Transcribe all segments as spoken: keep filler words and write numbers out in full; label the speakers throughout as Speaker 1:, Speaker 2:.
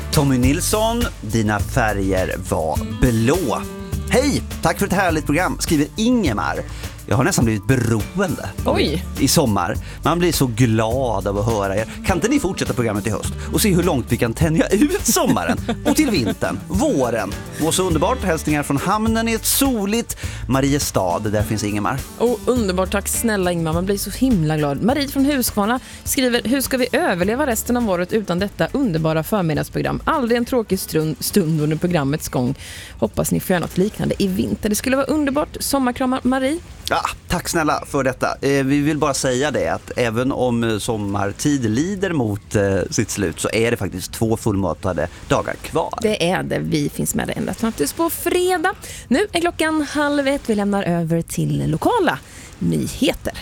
Speaker 1: Tommy Nilsson, dina färger var blå. Hej, tack för ett härligt program, skriver Ingemar. Jag har nästan blivit beroende
Speaker 2: Oj.
Speaker 1: i sommar. Man blir så glad av att höra er. Kan inte ni fortsätta programmet i höst och se hur långt vi kan tänja ut sommaren och till vintern, våren? Må så underbart. Hälsningar från hamnen i ett soligt Mariestad. Där finns Ingemar.
Speaker 2: Oh, underbart, tack snälla Ingmar. Man blir så himla glad. Marie från Huskvarna skriver: hur ska vi överleva resten av året utan detta underbara förmiddagsprogram? Aldrig en tråkig stund, stund under programmets gång. Hoppas ni får göra något liknande i vinter. Det skulle vara underbart. Sommarkramar, Marie.
Speaker 1: Ja, tack snälla för detta. Eh, vi vill bara säga det att även om sommartid lider mot eh, sitt slut så är det faktiskt två fullmatade dagar kvar.
Speaker 2: Det är det. Vi finns med det ända fram tills på fredag. Nu är klockan halv ett. Vi lämnar över till lokala nyheter.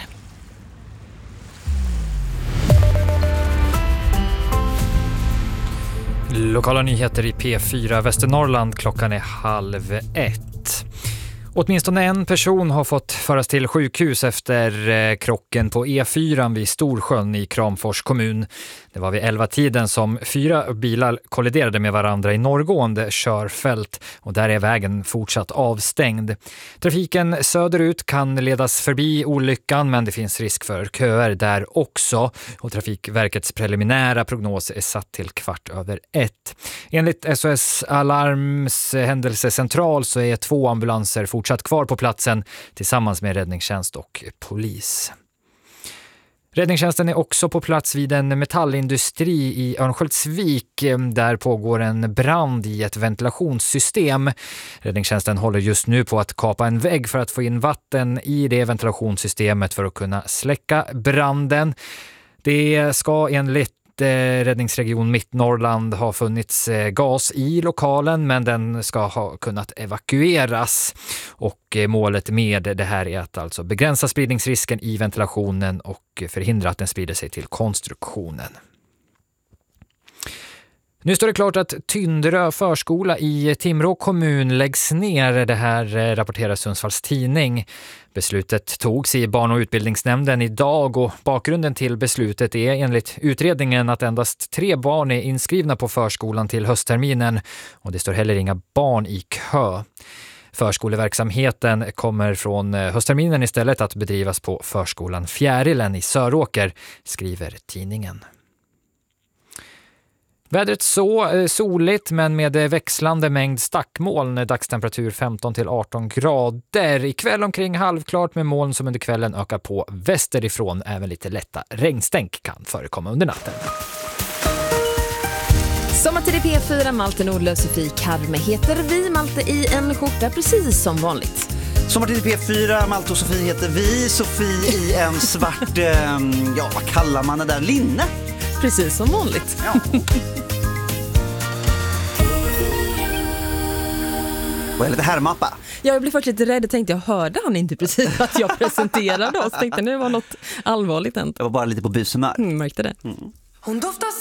Speaker 3: Lokala nyheter i P fyra Västernorrland. Klockan är halv ett. Åtminstone en person har fått föras till sjukhus efter krocken på E fyra vid Storsjön i Kramfors kommun. Det var vid elva tiden som fyra bilar kolliderade med varandra i norrgående körfält och där är vägen fortsatt avstängd. Trafiken söderut kan ledas förbi olyckan, men det finns risk för köer där också och Trafikverkets preliminära prognos är satt till kvart över ett. Enligt S O S Alarms händelsecentral så är två ambulanser fortsatt kvar på platsen tillsammans med räddningstjänst och polis. Räddningstjänsten är också på plats vid en metallindustri i Örnsköldsvik. Där pågår en brand i ett ventilationssystem. Räddningstjänsten håller just nu på att kapa en vägg för att få in vatten i det ventilationssystemet för att kunna släcka branden. Det ska enligt Räddningsregion Mittnorrland har funnits gas i lokalen, men den ska ha kunnat evakueras och målet med det här är att alltså begränsa spridningsrisken i ventilationen och förhindra att den sprider sig till konstruktionen. Nu står det klart att Tynderö förskola i Timrå kommun läggs ner. Det här rapporterar Sundsvalls tidning. Beslutet togs i barn- och utbildningsnämnden idag och bakgrunden till beslutet är enligt utredningen att endast tre barn är inskrivna på förskolan till höstterminen och det står heller inga barn i kö. Förskoleverksamheten kommer från höstterminen istället att bedrivas på förskolan Fjärilen i Söråker, skriver tidningen. Vädret så soligt men med växlande mängd stackmoln, dagstemperatur femton till arton grader. Ikväll omkring halvklart med moln som under kvällen ökar på västerifrån. Även lite lätta regnstänk kan förekomma under natten.
Speaker 2: Sommartid i P fyra, Malte Nordlöf, Sofie Karme heter vi. Malte i en skjorta precis som vanligt.
Speaker 1: Sommartid i P fyra, Malte och Sofie heter vi. Sofie i en svart, eh, ja vad kallar man det där, linne?
Speaker 2: Precis som vanligt.
Speaker 1: Ja. Och är lite härmappa.
Speaker 2: Jag blev faktiskt lite rädd och tänkte jag hörde han inte precis att jag presenterade oss. Tänkte nu var något allvarligt hänt.
Speaker 1: Jag var bara lite på bushumör.
Speaker 2: Mm, märkte det.
Speaker 1: Mm.
Speaker 4: Hon doftar